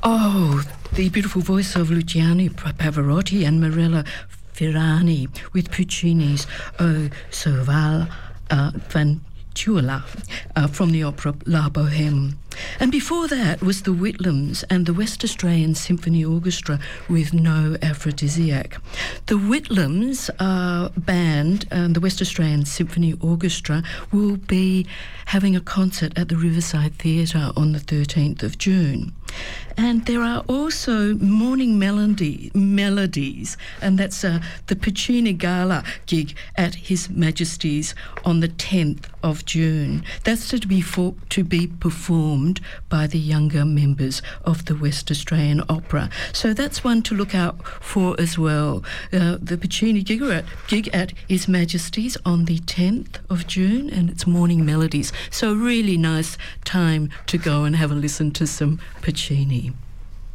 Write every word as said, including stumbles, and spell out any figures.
Oh, the beautiful voice of Luciano Pavarotti and Mirella Ferrani with Puccini's O Soval uh, Fanciulla uh, from the opera La Bohème. And before that was the Whitlams and the West Australian Symphony Orchestra with No Aphrodisiac. The Whitlams uh, band and the West Australian Symphony Orchestra will be having a concert at the Riverside Theatre on the thirteenth of June. And there are also Morning Melody, Melodies, and that's uh, the Puccini Gala gig at His Majesty's on the tenth of June. That's to be for, to be performed by the younger members of the West Australian Opera. So that's one to look out for as well. Uh, the Puccini gig at, gig at His Majesty's on the tenth of June, and it's Morning Melodies. So really nice time to go and have a listen to some Puccini.